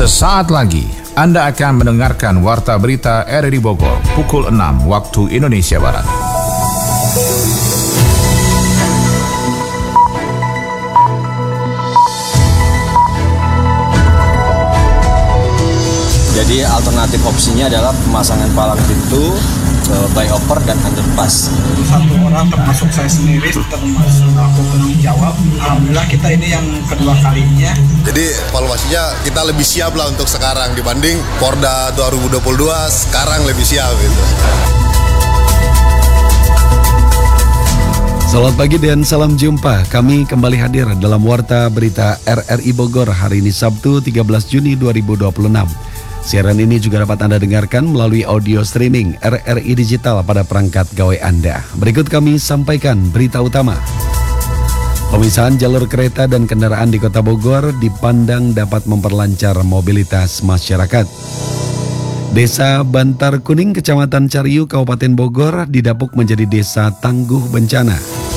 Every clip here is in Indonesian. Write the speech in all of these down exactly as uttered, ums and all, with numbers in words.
Sesaat lagi Anda akan mendengarkan Warta Berita R R I Bogor pukul enam waktu Indonesia Barat. Jadi alternatif opsinya adalah pemasangan palang pintu, flyover dan underpass. Satu orang termasuk saya sendiri termasuk aku penanggung jawab. Alhamdulillah kita ini yang kedua kalinya. Jadi evaluasinya kita lebih siap lah untuk sekarang dibanding Porda dua ribu dua puluh dua sekarang lebih siap gitu. Selamat pagi dan salam jumpa. Kami kembali hadir dalam Warta Berita R R I Bogor hari ini Sabtu tiga belas Juni dua ribu dua puluh enam. Siaran ini juga dapat Anda dengarkan melalui audio streaming R R I Digital pada perangkat gawai Anda. Berikut kami sampaikan berita utama. Pemisahan jalur kereta dan kendaraan di Kota Bogor dipandang dapat memperlancar mobilitas masyarakat. Desa Bantar Kuning, Kecamatan Cariu, Kabupaten Bogor didapuk menjadi desa tangguh bencana.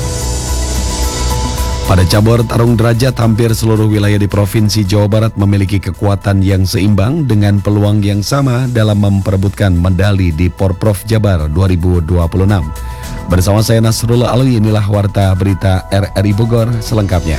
Pada cabur tarung derajat, hampir seluruh wilayah di Provinsi Jawa Barat memiliki kekuatan yang seimbang dengan peluang yang sama dalam memperebutkan medali di Porprov Jabar dua ribu dua puluh enam. Bersama saya Nasrullah Alwi, inilah Warta Berita R R I Bogor selengkapnya.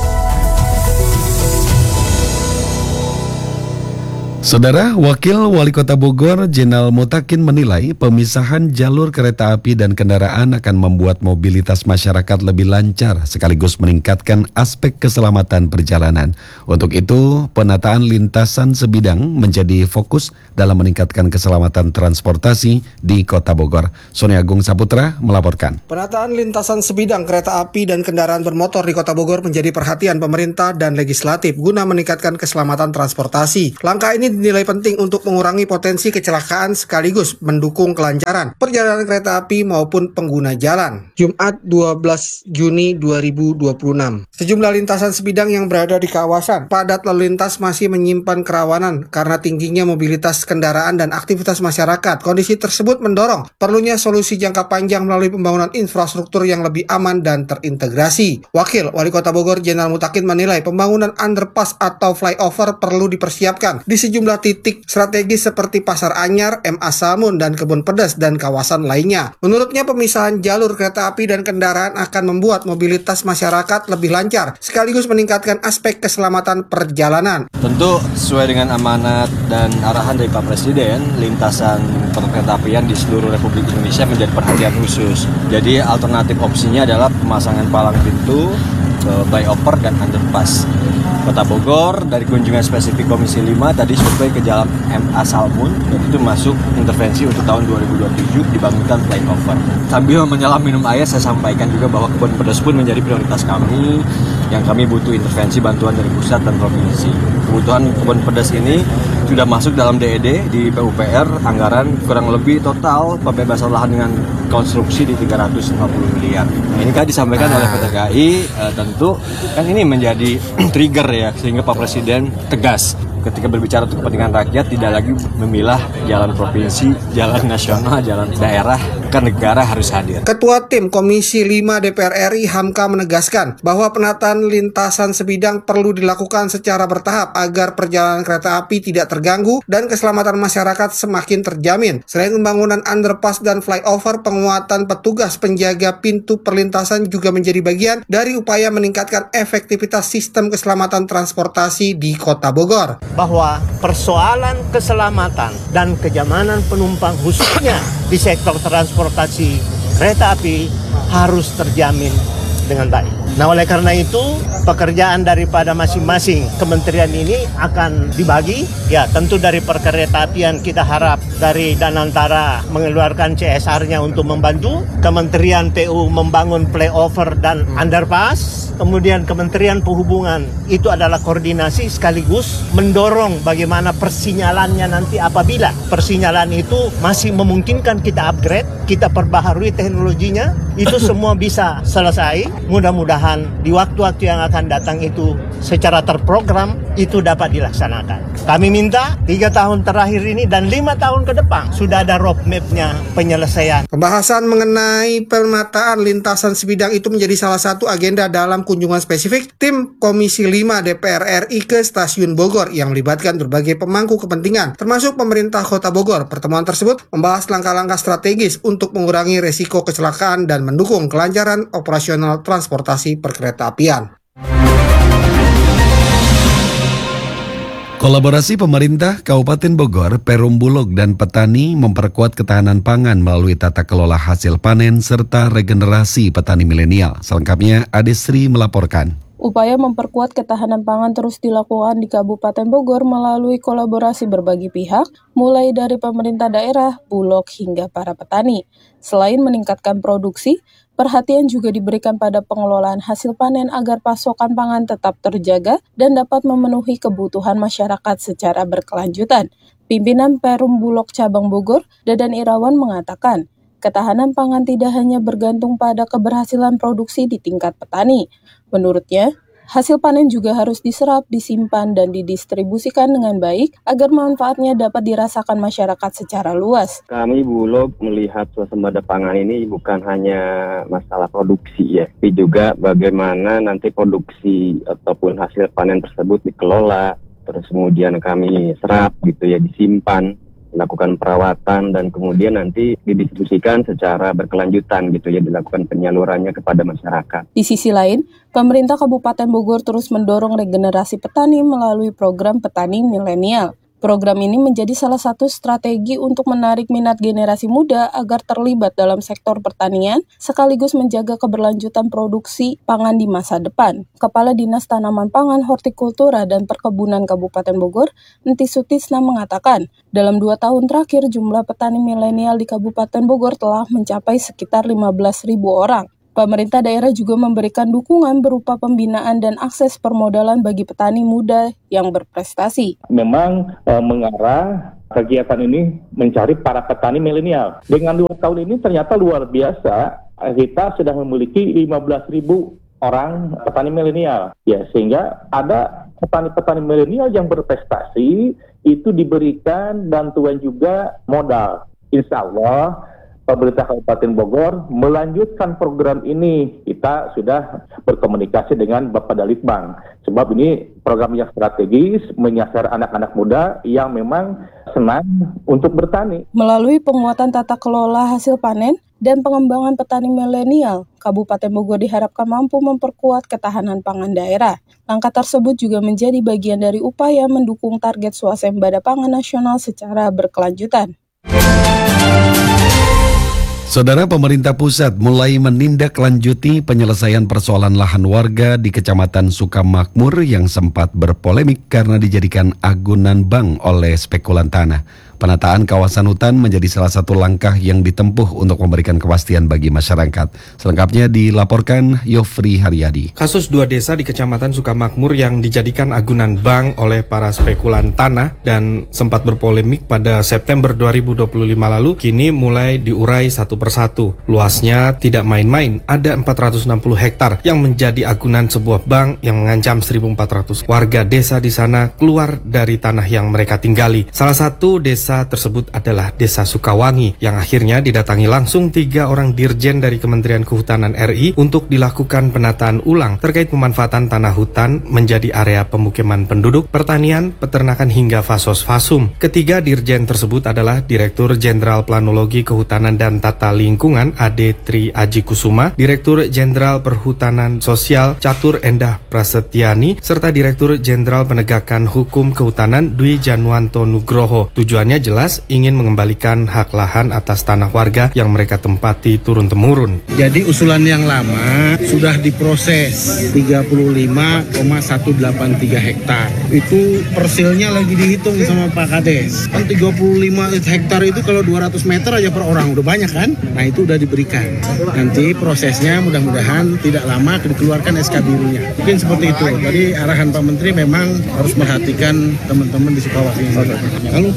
Saudara, Wakil Wali Kota Bogor, Jenal Mutakin menilai pemisahan jalur kereta api dan kendaraan akan membuat mobilitas masyarakat lebih lancar sekaligus meningkatkan aspek keselamatan perjalanan. Untuk itu, penataan lintasan sebidang menjadi fokus dalam meningkatkan keselamatan transportasi di Kota Bogor. Sony Agung Saputra melaporkan. Penataan lintasan sebidang kereta api dan kendaraan bermotor di Kota Bogor menjadi perhatian pemerintah dan legislatif guna meningkatkan keselamatan transportasi. Langkah ini dinilai penting untuk mengurangi potensi kecelakaan sekaligus mendukung kelancaran perjalanan kereta api maupun pengguna jalan. Jumat dua belas Juni dua ribu dua puluh enam. Sejumlah lintasan sebidang yang berada di kawasan padat lalu lintas masih menyimpan kerawanan karena tingginya mobilitas kendaraan dan aktivitas masyarakat. Kondisi tersebut mendorong perlunya solusi jangka panjang melalui pembangunan infrastruktur yang lebih aman dan terintegrasi. Wakil Wali Kota Bogor, Jenal Mutakin menilai pembangunan underpass atau flyover perlu dipersiapkan di sejumlah sejumlah titik strategis seperti Pasar Anyar, M A Samun, dan Kebun Pedas dan kawasan lainnya. Menurutnya pemisahan jalur kereta api dan kendaraan akan membuat mobilitas masyarakat lebih lancar sekaligus meningkatkan aspek keselamatan perjalanan. Tentu sesuai dengan amanat dan arahan dari Pak Presiden, lintasan perkeretaapian di seluruh Republik Indonesia menjadi perhatian khusus. Jadi alternatif opsinya adalah pemasangan palang pintu, flyover dan underpass. Kota Bogor dari kunjungan spesifik Komisi lima tadi survei ke jalan M A Salmun dan itu masuk intervensi untuk tahun dua ribu dua puluh tujuh dibangunkan flyover. Sambil menyelam minum air, saya sampaikan juga bahwa Kebun Pedas pun menjadi prioritas kami yang kami butuh intervensi bantuan dari pusat dan provinsi. Kebutuhan Kebun Pedas ini sudah masuk dalam D E D di P U P R, anggaran kurang lebih total pembebasan lahan dengan konstruksi di tiga ratus lima puluh miliar. Nah, ini kan disampaikan oleh P T K I, eh, tentu kan ini menjadi trigger ya, sehingga Pak Presiden tegas ketika berbicara untuk kepentingan rakyat tidak lagi memilah jalan provinsi, jalan nasional, jalan daerah, ke negara harus hadir. Ketua Tim Komisi lima D P R R I Hamka menegaskan bahwa penataan lintasan sebidang perlu dilakukan secara bertahap agar perjalanan kereta api tidak terganggu dan keselamatan masyarakat semakin terjamin. Selain pembangunan underpass dan flyover, penguatan petugas penjaga pintu perlintasan juga menjadi bagian dari upaya meningkatkan efektivitas sistem keselamatan transportasi di Kota Bogor. Bahwa persoalan keselamatan dan kenyamanan penumpang khususnya di sektor transportasi kereta api harus terjamin dengan baik. Nah, oleh karena itu pekerjaan daripada masing-masing kementerian ini akan dibagi. Ya, tentu dari perkeretaapian kita harap dari Danantara mengeluarkan C S R-nya untuk membantu, Kementerian P U membangun flyover dan underpass, kemudian Kementerian Perhubungan itu adalah koordinasi sekaligus mendorong bagaimana persinyalannya nanti apabila persinyalan itu masih memungkinkan kita upgrade, kita perbaharui teknologinya, itu semua bisa selesai. Mudah-mudahan di waktu-waktu yang akan datang itu secara terprogram itu dapat dilaksanakan. Kami minta tiga tahun terakhir ini dan lima tahun ke depan sudah ada roadmap-nya penyelesaian. Pembahasan mengenai pemetaan lintasan sebidang itu menjadi salah satu agenda dalam kunjungan spesifik tim Komisi lima D P R R I ke Stasiun Bogor yang melibatkan berbagai pemangku kepentingan, termasuk pemerintah Kota Bogor. Pertemuan tersebut membahas langkah-langkah strategis untuk mengurangi resiko kecelakaan dan mendukung kelancaran operasional transportasi perkeretaapian. Kolaborasi pemerintah Kabupaten Bogor, Perum Bulog, dan petani memperkuat ketahanan pangan melalui tata kelola hasil panen serta regenerasi petani milenial. Selengkapnya, Adesri melaporkan. Upaya memperkuat ketahanan pangan terus dilakukan di Kabupaten Bogor melalui kolaborasi berbagai pihak, mulai dari pemerintah daerah, bulog, hingga para petani. Selain meningkatkan produksi, perhatian juga diberikan pada pengelolaan hasil panen agar pasokan pangan tetap terjaga dan dapat memenuhi kebutuhan masyarakat secara berkelanjutan. Pimpinan Perum Bulog Cabang Bogor, Dadan Irawan, mengatakan, ketahanan pangan tidak hanya bergantung pada keberhasilan produksi di tingkat petani. Menurutnya, hasil panen juga harus diserap, disimpan, dan didistribusikan dengan baik agar manfaatnya dapat dirasakan masyarakat secara luas. Kami Bulog melihat swasembada pangan ini bukan hanya masalah produksi ya, tapi juga bagaimana nanti produksi ataupun hasil panen tersebut dikelola, terus kemudian kami serap gitu ya, disimpan, melakukan perawatan, dan kemudian nanti didistribusikan secara berkelanjutan gitu ya, dilakukan penyalurannya kepada masyarakat. Di sisi lain, pemerintah Kabupaten Bogor terus mendorong regenerasi petani melalui program Petani Milenial. Program ini menjadi salah satu strategi untuk menarik minat generasi muda agar terlibat dalam sektor pertanian, sekaligus menjaga keberlanjutan produksi pangan di masa depan. Kepala Dinas Tanaman Pangan, Hortikultura, dan Perkebunan Kabupaten Bogor, Enti Sutisna, mengatakan, dalam dua tahun terakhir jumlah petani milenial di Kabupaten Bogor telah mencapai sekitar lima belas ribu orang. Pemerintah daerah juga memberikan dukungan berupa pembinaan dan akses permodalan bagi petani muda yang berprestasi. Memang e, mengarah kegiatan ini mencari para petani milenial. Dengan dua tahun ini ternyata luar biasa, kita sudah memiliki lima belas ribu orang petani milenial. Ya, sehingga ada petani-petani milenial yang berprestasi itu diberikan bantuan juga modal. Insya Allah pemerintah Kabupaten Bogor melanjutkan program ini. Kita sudah berkomunikasi dengan Bapak Dalitbang. Sebab ini program yang strategis, menyasar anak-anak muda yang memang senang untuk bertani. Melalui penguatan tata kelola hasil panen dan pengembangan petani milenial, Kabupaten Bogor diharapkan mampu memperkuat ketahanan pangan daerah. Langkah tersebut juga menjadi bagian dari upaya mendukung target swasembada pangan nasional secara berkelanjutan. Saudara, pemerintah pusat mulai menindaklanjuti penyelesaian persoalan lahan warga di Kecamatan Sukamakmur yang sempat berpolemik karena dijadikan agunan bank oleh spekulan tanah. Penataan kawasan hutan menjadi salah satu langkah yang ditempuh untuk memberikan kepastian bagi masyarakat. Selengkapnya dilaporkan Yofri Haryadi. Kasus dua desa di Kecamatan Sukamakmur yang dijadikan agunan bank oleh para spekulan tanah dan sempat berpolemik pada September dua ribu dua puluh lima lalu kini mulai diurai satu persatu. Luasnya tidak main-main, ada empat ratus enam puluh hektar yang menjadi agunan sebuah bank yang mengancam seribu empat ratus warga desa di sana keluar dari tanah yang mereka tinggali. Salah satu desa tersebut adalah Desa Sukawangi yang akhirnya didatangi langsung tiga orang dirjen dari Kementerian Kehutanan R I untuk dilakukan penataan ulang terkait pemanfaatan tanah hutan menjadi area pemukiman penduduk, pertanian, peternakan hingga fasos-fasum. Ketiga dirjen tersebut adalah Direktur Jenderal Planologi Kehutanan dan Tata Lingkungan Ade Tri Aji Kusuma, Direktur Jenderal Perhutanan Sosial Catur Endah Prasetyani, serta Direktur Jenderal Penegakan Hukum Kehutanan Dwi Janwanto Nugroho. Tujuannya jelas ingin mengembalikan hak lahan atas tanah warga yang mereka tempati turun-temurun. Jadi usulan yang lama sudah diproses tiga puluh lima koma seratus delapan puluh tiga hektar. Itu persilnya lagi dihitung sama Pak Kades. Kan tiga puluh lima hektar itu kalau dua ratus meter aja per orang udah banyak kan? Nah itu udah diberikan. Nanti prosesnya mudah-mudahan tidak lama dikeluarkan S K birunya. Mungkin seperti itu. Tadi arahan Pak Menteri memang harus perhatikan teman-teman di Sukawangi. Kalau Pasum Pak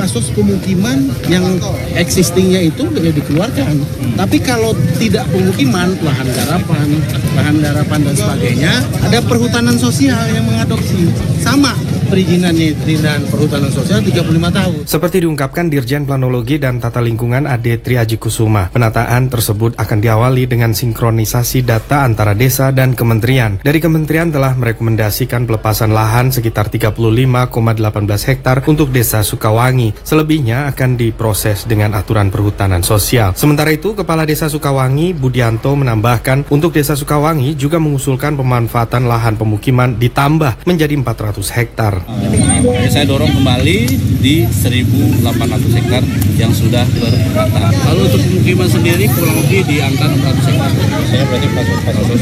kasus pemukiman yang existingnya itu ya dikeluarkan. Tapi kalau tidak pemukiman, lahan garapan, lahan garapan dan sebagainya, ada perhutanan sosial yang mengadopsi. Sama perizinannya, perizinan perhutanan sosial tiga puluh lima tahun. Seperti diungkapkan Dirjen Planologi dan Tata Lingkungan Ade Triaji Kusuma, penataan tersebut akan diawali dengan sinkronisasi data antara desa dan kementerian. Dari kementerian telah merekomendasikan pelepasan lahan sekitar tiga puluh lima koma satu delapan hektar untuk desa Sukawangi. Selebihnya akan diproses dengan aturan perhutanan sosial. Sementara itu, Kepala Desa Sukawangi, Budianto, menambahkan untuk desa Sukawangi juga mengusulkan pemanfaatan lahan pemukiman ditambah menjadi empat ratus hektar. Uh, saya dorong kembali di seribu delapan ratus hektar yang sudah berrata. Lalu untuk pemukiman sendiri kurang lebih di angka enam ratus hektar. Saya berarti empat ratus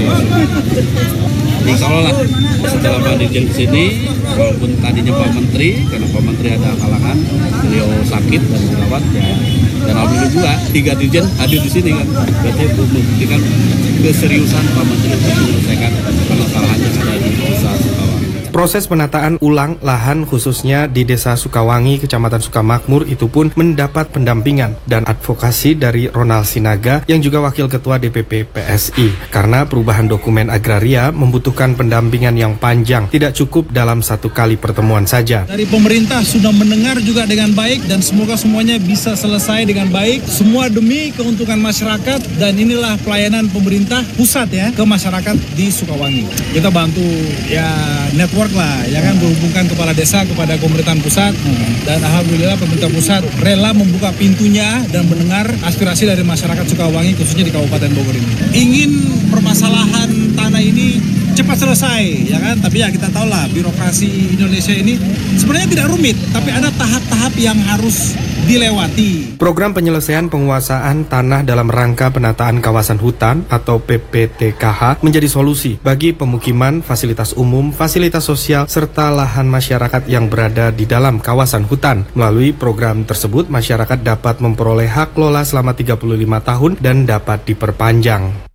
Insya Allah lah setelah Pak Dirjen kesini, walaupun tadinya Pak Menteri, karena Pak Menteri ada halangan, beliau sakit dan dirawat ya. Dan alhamdulillah juga tiga Dirjen hadir di sini kan, berarti membuktikan keseriusan Pak Menteri untuk menyelesaikan permasalahan yang ada di desa Sukawangi. Proses penataan ulang lahan khususnya di Desa Sukawangi, Kecamatan Sukamakmur itu pun mendapat pendampingan dan advokasi dari Ronald Sinaga yang juga Wakil Ketua D P P P S I. Karena perubahan dokumen agraria membutuhkan pendampingan yang panjang, tidak cukup dalam satu kali pertemuan saja. Dari pemerintah sudah mendengar juga dengan baik dan semoga semuanya bisa selesai dengan baik. Semua demi keuntungan masyarakat dan inilah pelayanan pemerintah pusat ya ke masyarakat di Sukawangi. Kita bantu ya network lah, ya kan, berhubungkan kepala desa kepada pemerintahan pusat hmm. dan alhamdulillah pemerintah pusat rela membuka pintunya dan mendengar aspirasi dari masyarakat Sukawangi khususnya di Kabupaten Bogor ini. Ingin permasalahan tanah ini cepat selesai, ya kan? Tapi ya kita tahu lah birokrasi Indonesia ini sebenarnya tidak rumit, tapi ada tahap-tahap yang harus dilewati. Program penyelesaian penguasaan tanah dalam rangka penataan kawasan hutan atau P P T K H menjadi solusi bagi pemukiman, fasilitas umum, fasilitas sosial, serta lahan masyarakat yang berada di dalam kawasan hutan. Melalui program tersebut, masyarakat dapat memperoleh hak lola selama tiga puluh lima tahun dan dapat diperpanjang.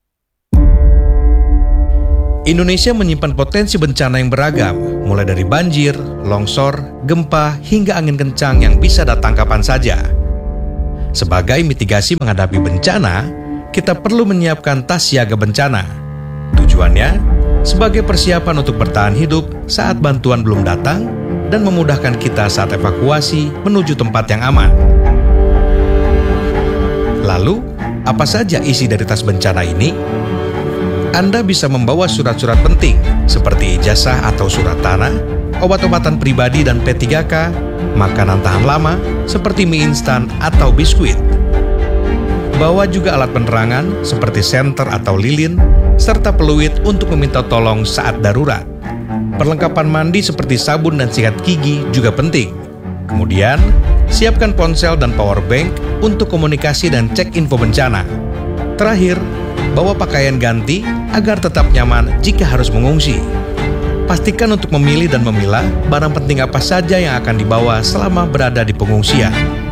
Indonesia menyimpan potensi bencana yang beragam, mulai dari banjir, longsor, gempa, hingga angin kencang yang bisa datang kapan saja. Sebagai mitigasi menghadapi bencana, kita perlu menyiapkan tas siaga bencana. Tujuannya, sebagai persiapan untuk bertahan hidup saat bantuan belum datang dan memudahkan kita saat evakuasi menuju tempat yang aman. Lalu, apa saja isi dari tas bencana ini? Anda bisa membawa surat-surat penting seperti ijazah atau surat tanah, obat-obatan pribadi dan P tiga K, makanan tahan lama seperti mie instan atau biskuit. Bawa juga alat penerangan seperti senter atau lilin, serta peluit untuk meminta tolong saat darurat. Perlengkapan mandi seperti sabun dan sikat gigi juga penting. Kemudian, siapkan ponsel dan power bank untuk komunikasi dan cek info bencana. Terakhir, bawa pakaian ganti agar tetap nyaman jika harus mengungsi. Pastikan untuk memilih dan memilah barang penting apa saja yang akan dibawa selama berada di pengungsian.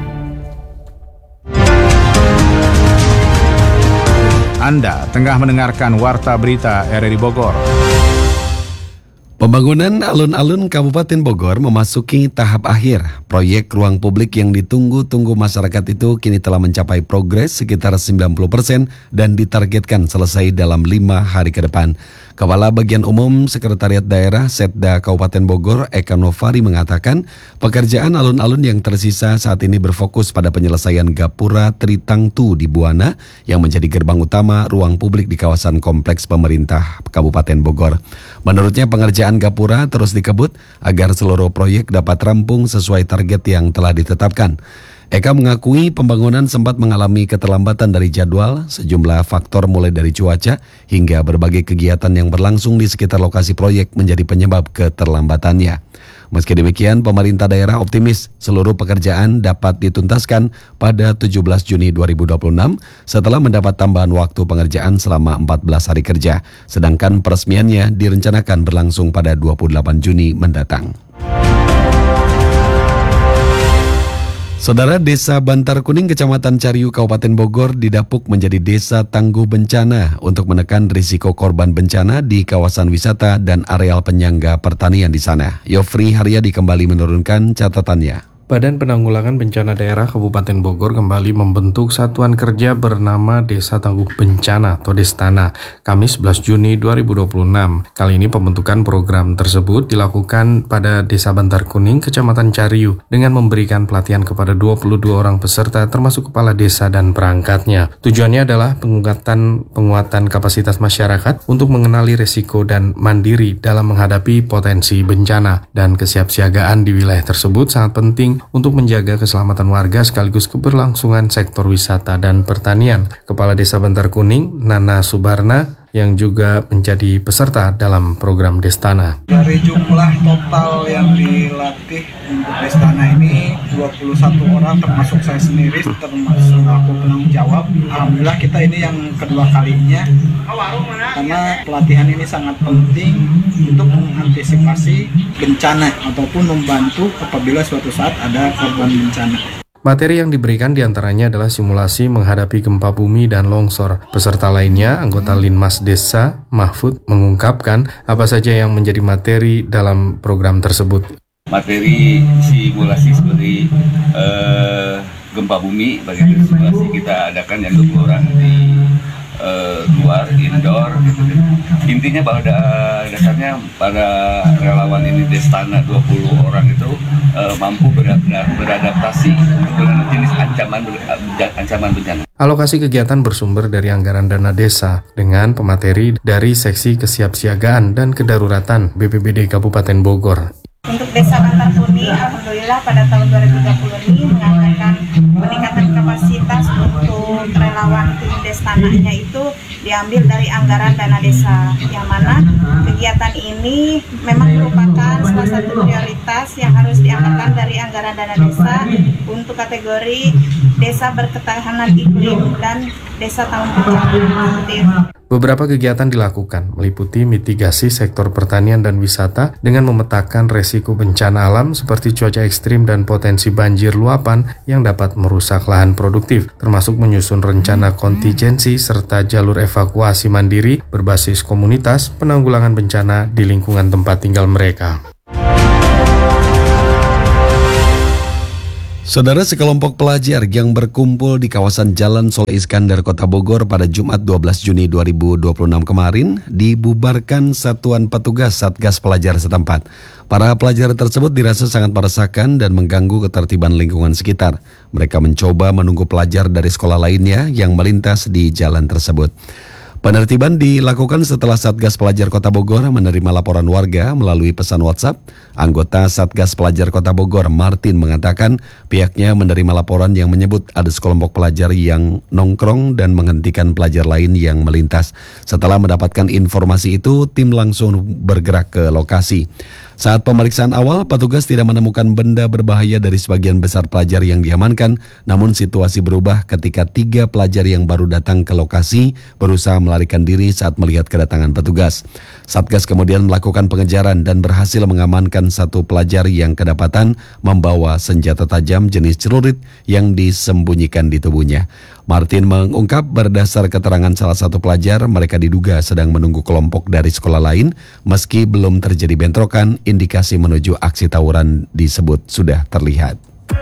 Anda tengah mendengarkan Warta Berita R R I Bogor. Pembangunan alun-alun Kabupaten Bogor memasuki tahap akhir. Proyek ruang publik yang ditunggu-tunggu masyarakat itu kini telah mencapai progres sekitar sembilan puluh persen dan ditargetkan selesai dalam lima hari ke depan. Kepala Bagian Umum Sekretariat Daerah Setda Kabupaten Bogor, Eka Novari, mengatakan pekerjaan alun-alun yang tersisa saat ini berfokus pada penyelesaian Gapura Tritangtu di Buana yang menjadi gerbang utama ruang publik di kawasan kompleks pemerintah Kabupaten Bogor. Menurutnya pengerjaan Gapura terus dikebut agar seluruh proyek dapat rampung sesuai target yang telah ditetapkan. Eka mengakui pembangunan sempat mengalami keterlambatan dari jadwal, sejumlah faktor mulai dari cuaca hingga berbagai kegiatan yang berlangsung di sekitar lokasi proyek menjadi penyebab keterlambatannya. Meski demikian, pemerintah daerah optimis seluruh pekerjaan dapat dituntaskan pada tujuh belas Juni dua ribu dua puluh enam setelah mendapat tambahan waktu pengerjaan selama empat belas hari kerja, sedangkan peresmiannya direncanakan berlangsung pada dua puluh delapan Juni mendatang. Saudara, Desa Bantar Kuning, Kecamatan Cariu, Kabupaten Bogor didapuk menjadi desa tangguh bencana untuk menekan risiko korban bencana di kawasan wisata dan areal penyangga pertanian di sana. Yofri Haryadi kembali menurunkan catatannya. Badan Penanggulangan Bencana Daerah Kabupaten Bogor kembali membentuk satuan kerja bernama Desa Tangguh Bencana atau Destana, Kamis sebelas Juni dua ribu dua puluh enam. Kali ini pembentukan program tersebut dilakukan pada Desa Bantar Kuning, Kecamatan Cariu, dengan memberikan pelatihan kepada dua puluh dua orang peserta termasuk kepala desa dan perangkatnya. Tujuannya adalah penguatan penguatan kapasitas masyarakat untuk mengenali risiko dan mandiri dalam menghadapi potensi bencana, dan kesiapsiagaan di wilayah tersebut sangat penting untuk menjaga keselamatan warga sekaligus keberlangsungan sektor wisata dan pertanian. Kepala Desa Bantar Kuning, Nana Subarna, yang juga menjadi peserta dalam program Destana. Dari jumlah total yang dilatih untuk Destana ini dua puluh satu orang, termasuk saya sendiri, termasuk aku penanggung jawab. Alhamdulillah kita ini yang kedua kalinya, karena pelatihan ini sangat penting untuk mengantisipasi bencana ataupun membantu apabila suatu saat ada korban bencana. Materi yang diberikan diantaranya adalah simulasi menghadapi gempa bumi dan longsor. Peserta lainnya, anggota Linmas Desa, Mahfud, mengungkapkan apa saja yang menjadi materi dalam program tersebut. Materi simulasi seperti uh, gempa bumi, bagi simulasi kita adakan yang dua puluh orang di uh, luar, indoor. Gitu. Intinya bahwa dasarnya para relawan ini Destana dua puluh orang itu uh, mampu benar-benar beradaptasi dengan jenis ancaman ancaman bencana. Alokasi kegiatan bersumber dari anggaran dana desa dengan pemateri dari Seksi Kesiapsiagaan dan Kedaruratan B P B D Kabupaten Bogor. Untuk Desa Bantar Kuning, alhamdulillah pada tahun dua ribu tiga puluh ini menganggarkan peningkatan kapasitas untuk relawan tim Destananya itu diambil dari anggaran dana desa, yang mana kegiatan ini memang merupakan salah satu prioritas yang harus dianggarkan dari anggaran dana desa untuk kategori desa berketahanan iklim dan desa tangguh bencana. Beberapa kegiatan dilakukan, meliputi mitigasi sektor pertanian dan wisata dengan memetakan resiko bencana alam seperti cuaca ekstrim dan potensi banjir luapan yang dapat merusak lahan produktif, termasuk menyusun rencana kontingensi serta jalur evakuasi mandiri berbasis komunitas penanggulangan bencana di lingkungan tempat tinggal mereka. Saudara, sekelompok pelajar yang berkumpul di kawasan Jalan Soleh Iskandar, Kota Bogor pada Jumat dua belas Juni dua ribu dua puluh enam kemarin dibubarkan satuan petugas Satgas Pelajar setempat. Para pelajar tersebut dirasa sangat meresahkan dan mengganggu ketertiban lingkungan sekitar. Mereka mencoba menunggu pelajar dari sekolah lainnya yang melintas di jalan tersebut. Penertiban dilakukan setelah Satgas Pelajar Kota Bogor menerima laporan warga melalui pesan WhatsApp. Anggota Satgas Pelajar Kota Bogor, Martin, mengatakan pihaknya menerima laporan yang menyebut ada sekelompok pelajar yang nongkrong dan menghentikan pelajar lain yang melintas. Setelah mendapatkan informasi itu, tim langsung bergerak ke lokasi. Saat pemeriksaan awal, petugas tidak menemukan benda berbahaya dari sebagian besar pelajar yang diamankan, namun situasi berubah ketika tiga pelajar yang baru datang ke lokasi berusaha melarikan diri saat melihat kedatangan petugas. Satgas kemudian melakukan pengejaran dan berhasil mengamankan satu pelajar yang kedapatan membawa senjata tajam jenis celurit yang disembunyikan di tubuhnya. Martin mengungkap berdasar keterangan salah satu pelajar, mereka diduga sedang menunggu kelompok dari sekolah lain. Meski belum terjadi bentrokan, indikasi menuju aksi tawuran disebut sudah terlihat.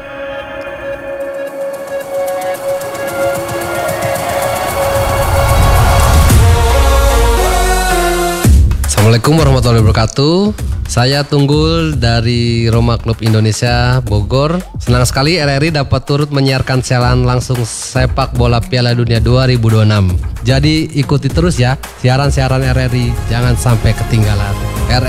Assalamualaikum warahmatullahi wabarakatuh. Saya Tunggul dari Roma Klub Indonesia Bogor. Senang sekali R R I dapat turut menyiarkan siaran langsung sepak bola Piala Dunia dua ribu dua puluh enam. Jadi ikuti terus ya siaran-siaran R R I, jangan sampai ketinggalan. R